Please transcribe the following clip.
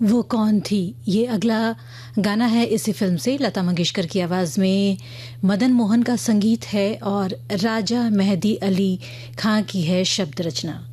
वो कौन थी, ये अगला गाना है इसी फिल्म से। लता मंगेशकर की आवाज़ में मदन मोहन का संगीत है और राजा मेहदी अली खां की है शब्द रचना।